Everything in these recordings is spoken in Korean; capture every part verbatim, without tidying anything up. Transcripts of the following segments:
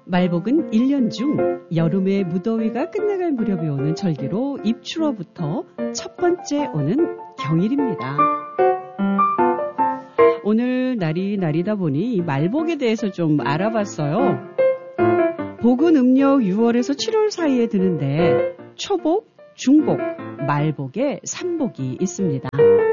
말복은 일 년 중 여름의 무더위가 끝나갈 무렵에 오는 절기로 입추로부터 첫 번째 오는 경일입니다. 오늘 날이 날이다 보니 말복에 대해서 좀 알아봤어요. 복은 음력 유월에서 칠월 사이에 드는데 초복, 중복, 말복에 삼복이 있습니다.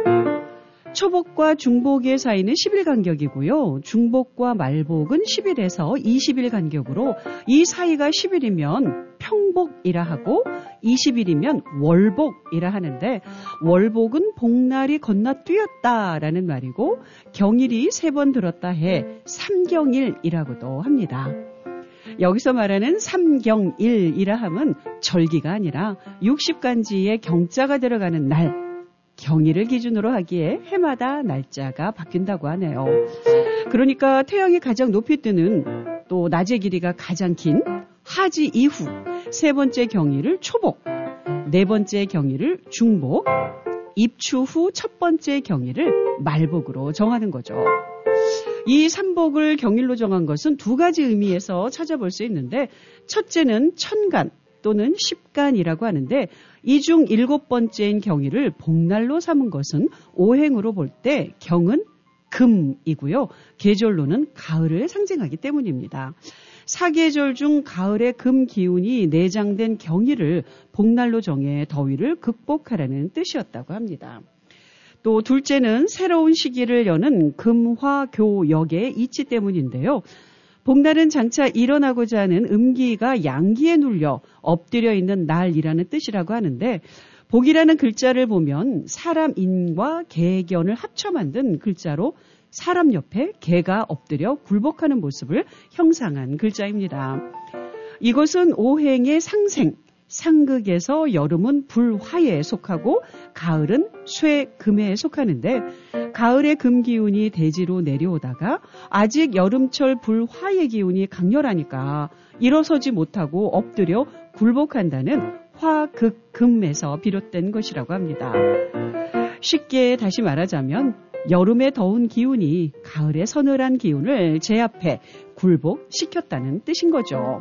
초복과 중복의 사이는 십 일 간격이고요. 중복과 말복은 십 일에서 이십 일 간격으로 이 사이가 십 일이면 평복이라 하고 이십 일이면 월복이라 하는데 월복은 복날이 건너뛰었다라는 말이고 경일이 세 번 들었다 해 삼경일이라고도 합니다. 여기서 말하는 삼경일이라 함은 절기가 아니라 육십간지에 경자가 들어가는 날, 경일을 기준으로 하기에 해마다 날짜가 바뀐다고 하네요. 그러니까 태양이 가장 높이 뜨는 또 낮의 길이가 가장 긴 하지 이후 세 번째 경일을 초복, 네 번째 경일을 중복, 입추 후 첫 번째 경일을 말복으로 정하는 거죠. 이 삼복을 경일로 정한 것은 두 가지 의미에서 찾아볼 수 있는데 첫째는 천간 또는 십간이라고 하는데 이 중 일곱 번째인 경일을 복날로 삼은 것은 오행으로 볼 때 경은 금이고요. 계절로는 가을을 상징하기 때문입니다. 사계절 중 가을의 금 기운이 내장된 경일을 복날로 정해 더위를 극복하라는 뜻이었다고 합니다. 또 둘째는 새로운 시기를 여는 금화교역의 이치 때문인데요. 복날은 장차 일어나고자 하는 음기가 양기에 눌려 엎드려 있는 날이라는 뜻이라고 하는데 복이라는 글자를 보면 사람 인과 개견을 합쳐 만든 글자로 사람 옆에 개가 엎드려 굴복하는 모습을 형상한 글자입니다. 이것은 오행의 상생, 상극에서 여름은 불화에 속하고 가을은 쇠금에 속하는데 가을의 금 기운이 대지로 내려오다가 아직 여름철 불화의 기운이 강렬하니까 일어서지 못하고 엎드려 굴복한다는 화극금에서 비롯된 것이라고 합니다. 쉽게 다시 말하자면 여름의 더운 기운이 가을의 서늘한 기운을 제압해 굴복시켰다는 뜻인 거죠.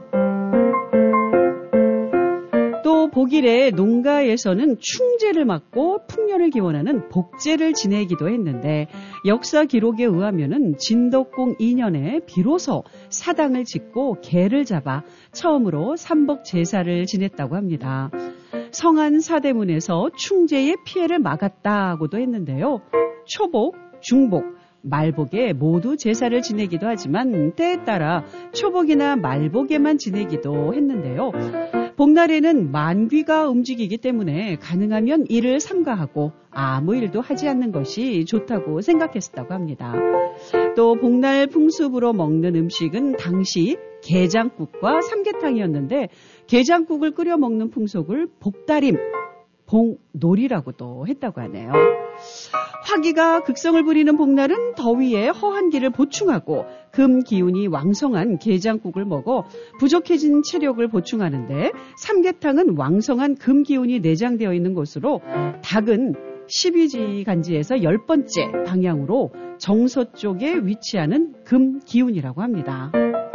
또 복일에 농가에서는 충제를 맞고 풍년을 기원하는 복제를 지내기도 했는데 역사 기록에 의하면은 진덕공 이 년에 비로소 사당을 짓고 개를 잡아 처음으로 삼복 제사를 지냈다고 합니다. 성안 사대문에서 충제의 피해를 막았다고도 했는데요. 초복, 중복, 말복에 모두 제사를 지내기도 하지만 때에 따라 초복이나 말복에만 지내기도 했는데요. 복날에는 만귀가 움직이기 때문에 가능하면 이를 삼가하고 아무 일도 하지 않는 것이 좋다고 생각했었다고 합니다. 또 복날 풍습으로 먹는 음식은 당시 게장국과 삼계탕이었는데 게장국을 끓여 먹는 풍속을 복다림, 복놀이라고도 했다고 하네요. 화기가 극성을 부리는 복날은 더위에 허한 기를 보충하고 금 기운이 왕성한 게장국을 먹어 부족해진 체력을 보충하는데 삼계탕은 왕성한 금 기운이 내장되어 있는 곳으로 닭은 십이지 간지에서 열 번째 방향으로 정서쪽에 위치하는 금 기운이라고 합니다.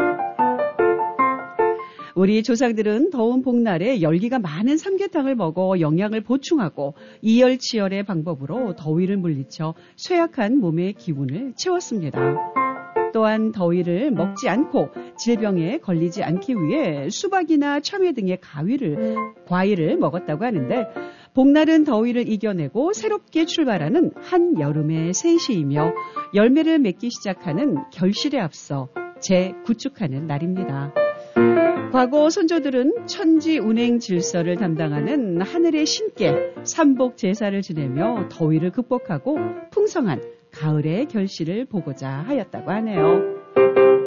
우리 조상들은 더운 복날에 열기가 많은 삼계탕을 먹어 영양을 보충하고 이열치열의 방법으로 더위를 물리쳐 쇠약한 몸의 기운을 채웠습니다. 또한 더위를 먹지 않고 질병에 걸리지 않기 위해 수박이나 참외 등의 가위를, 과일을 먹었다고 하는데 복날은 더위를 이겨내고 새롭게 출발하는 한여름의 세시이며 열매를 맺기 시작하는 결실에 앞서 재구축하는 날입니다. 과거 선조들은 천지 운행 질서를 담당하는 하늘의 신께 삼복 제사를 지내며 더위를 극복하고 풍성한 가을의 결실을 보고자 하였다고 하네요.